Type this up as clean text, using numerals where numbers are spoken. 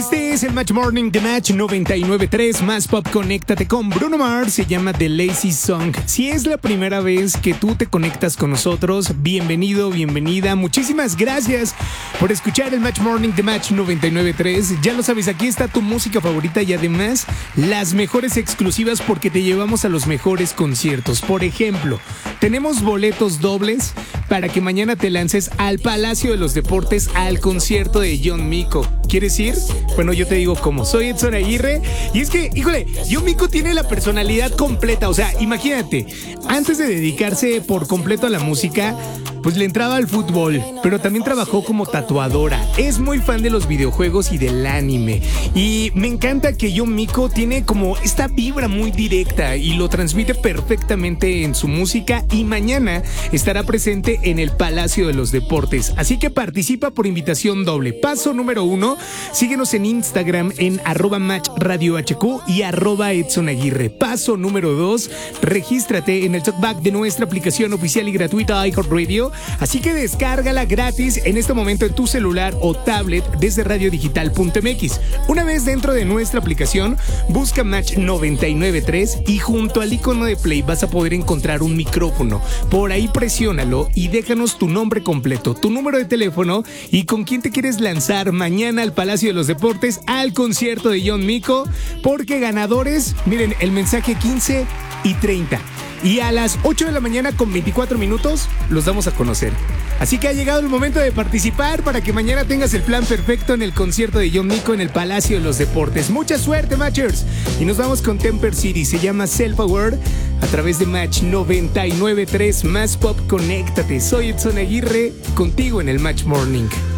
Este es el Match Morning de Match 99.3 Más Pop. Conéctate con Bruno Mars, se llama The Lazy Song. Si es la primera vez que tú te conectas con nosotros, bienvenido, bienvenida. Muchísimas gracias por escuchar el Match Morning de Match 99.3. Ya lo sabes, aquí está tu música favorita y además las mejores exclusivas porque te llevamos a los mejores conciertos. Por ejemplo, tenemos boletos dobles para que mañana te lances al Palacio de los Deportes al concierto de John Mico. ¿Quieres ir? Bueno, yo te digo cómo. Soy Edson Aguirre y es que, híjole, John Mico tiene la personalidad completa. O sea, imagínate, antes de dedicarse por completo a la música, pues le entraba al fútbol, pero también trabajó como tatuadora. Es muy fan de los videojuegos y del anime. Y me encanta que John Mico tiene como esta vibra muy directa y lo transmite perfectamente en su música. Y mañana estará presente en el Palacio de los Deportes. Así que participa por invitación doble. Paso número 1, síguenos en Instagram en @matchradiohq y @EdsonAguirre. Paso número 2, regístrate en el talkback de nuestra aplicación oficial y gratuita iHeartRadio. Así que descárgala gratis en este momento en tu celular o tablet desde radiodigital.mx. Una vez dentro de nuestra aplicación, busca Match 99.3 y junto al icono de play vas a poder encontrar un micrófono. Por ahí presiónalo y déjanos tu nombre completo, tu número de teléfono y con quién te quieres lanzar mañana al Palacio de los Deportes al concierto de John Mico, porque ganadores, miren, el mensaje 15 y 30. Y a las 8 de la mañana con 24 minutos los damos a conocer. Así que ha llegado el momento de participar para que mañana tengas el plan perfecto en el concierto de John Mico en el Palacio de los Deportes. Mucha suerte, Matchers. Y nos vamos con Temper City. Se llama Self Aware a través de Match 99.3 Más Pop. Conéctate. Soy Edson Aguirre, contigo en el Match Morning.